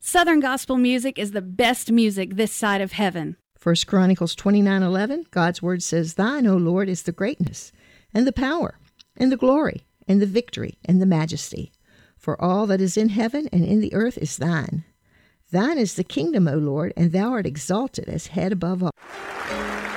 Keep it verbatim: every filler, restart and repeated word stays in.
Southern gospel music is the best music this side of heaven. First Chronicles twenty-nine eleven, God's word says, Thine, O Lord, is the greatness, and the power, and the glory, and the victory, and the majesty. For all that is in heaven and in the earth is thine. Thine is the kingdom, O Lord, and thou art exalted as head above all.